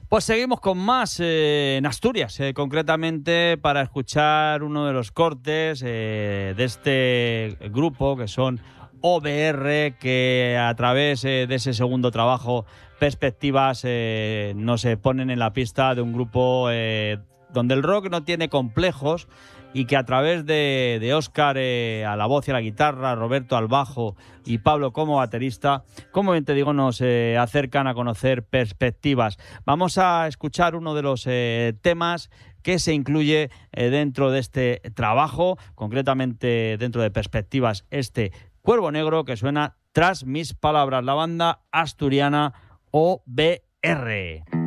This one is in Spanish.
Pues seguimos con más en Asturias, concretamente para escuchar uno de los cortes de este grupo que son OBR, que a través de ese segundo trabajo, Perspectivas, nos ponen en la pista de un grupo donde el rock no tiene complejos y que a través de Óscar a la voz y a la guitarra, Roberto al bajo y Pablo como baterista, como bien te digo, nos acercan a conocer Perspectivas. Vamos a escuchar uno de los temas que se incluye dentro de este trabajo, concretamente dentro de Perspectivas, este Cuervo Negro que suena Tras mis palabras, la banda asturiana OBR.